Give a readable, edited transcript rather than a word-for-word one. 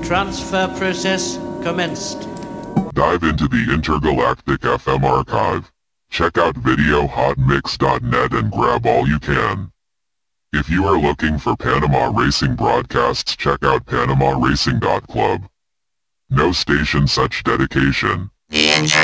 Transfer process commenced. Dive into the Intergalactic FM archive. Check out videohotmix.net and grab all you can. If you are looking for Panama Racing broadcasts, check out PanamaRacing.club. No station such dedication. The